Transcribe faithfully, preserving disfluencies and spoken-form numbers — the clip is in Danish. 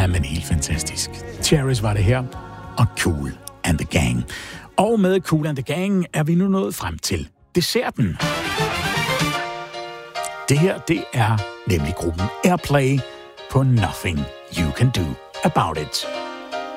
Ja, men helt fantastisk. Cherries var det her, og Kool and the Gang. Og med Kool and the Gang er vi nu nået frem til desserten. Det her, det er nemlig gruppen Airplay på Nothing You Can Do About It.